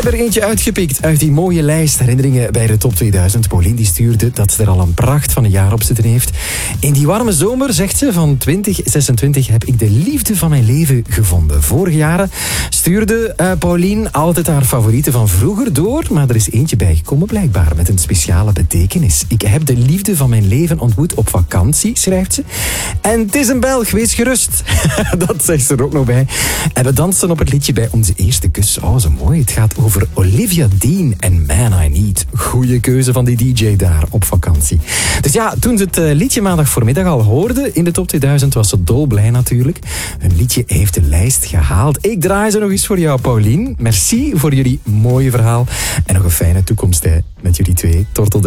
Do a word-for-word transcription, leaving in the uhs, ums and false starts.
er eentje uitgepikt uit die mooie lijst herinneringen bij de top tweeduizend. Pauline die stuurde dat ze er al een pracht van een jaar op zitten heeft. In die warme zomer, zegt ze, van twintig zesentwintig heb ik de liefde van mijn leven gevonden. Vorige jaren stuurde uh, Pauline altijd haar favorieten van vroeger door, maar er is eentje bijgekomen blijkbaar met een speciale betekenis. Ik heb de liefde van mijn leven ontmoet op vakantie, schrijft ze. En het is een Belg, wees gerust. Dat zegt ze er ook nog bij. En we dansen op het liedje bij onze eerste kus. Oh, zo mooi. Het gaat over Olivia Dean en Man I Need. Goeie keuze van die D J daar op vakantie. Dus ja, toen ze het liedje maandag voormiddag al hoorde in de top tweeduizend, was ze dolblij natuurlijk. Hun liedje heeft de lijst gehaald. Ik draai ze nog eens voor jou, Pauline. Merci voor jullie mooie verhaal. En nog een fijne toekomst hè, met jullie twee. Tortel